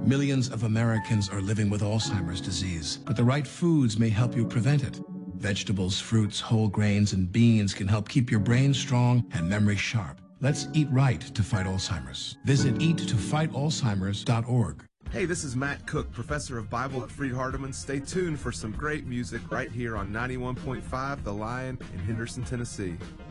Millions of Americans are living with Alzheimer's disease, but the right foods may help you prevent it. Vegetables, fruits, whole grains, and beans can help keep your brain strong and memory sharp. Let's eat right to fight Alzheimer's. Visit eattofighalzheimers.org. Hey, this is Matt Cook, professor of Bible at Freed-Hardeman. Stay tuned for some great music right here on 91.5 The Lion in Henderson, Tennessee.